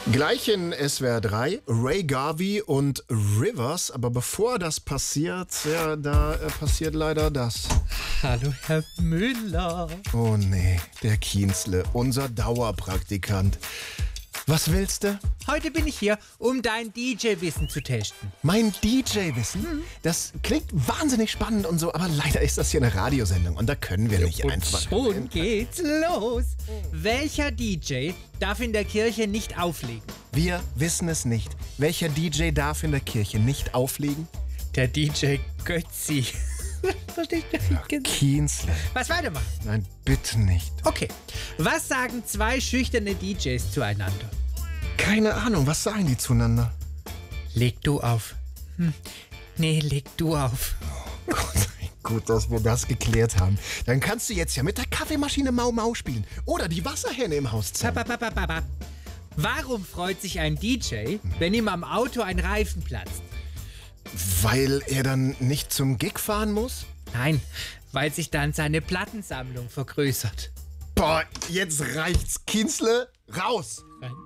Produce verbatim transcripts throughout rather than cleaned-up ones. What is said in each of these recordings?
Gleich in S W R drei, Ray Garvey und Rivers. Aber bevor das passiert, ja, da äh, passiert leider das. Hallo, Herr Müller. Oh nee, der Kienzle, unser Dauerpraktikant. Was willst du? Heute bin ich hier, um dein D J-Wissen zu testen. Mein D J-Wissen? Mhm. Das klingt wahnsinnig spannend und so, aber leider ist das hier eine Radiosendung und da können wir nicht Und einfach... schon geht's los. Welcher D J darf in der Kirche nicht auflegen? Wir wissen es nicht. Welcher D J darf in der Kirche nicht auflegen? Der D J Götzi. Verstehst du? Kienzle. Was weitermachen? Nein, bitte nicht. Okay. Was sagen zwei schüchterne D Js zueinander? Keine Ahnung, was sagen die zueinander? Leg du auf. Hm. Nee, leg du auf. Oh Gott, gut, dass wir das geklärt haben. Dann kannst du jetzt ja mit der Kaffeemaschine Mau Mau spielen. Oder die Wasserhähne im Haus zählen. Papa, papa, papa. Warum freut sich ein D J, wenn ihm am Auto ein Reifen platzt? Weil er dann nicht zum Gig fahren muss? Nein, weil sich dann seine Plattensammlung vergrößert. Boah, jetzt reicht's. Kienzle, raus!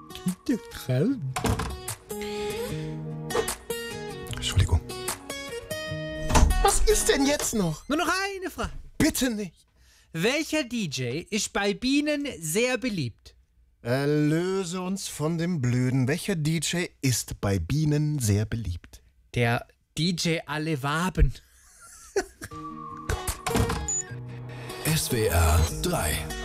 Entschuldigung. Was ist denn jetzt noch? Nur noch eine Frage. Bitte nicht. Welcher D J ist bei Bienen sehr beliebt? Erlöse uns von dem Blöden. Welcher D J ist bei Bienen sehr beliebt? Der D J Alle Waben. S W R drei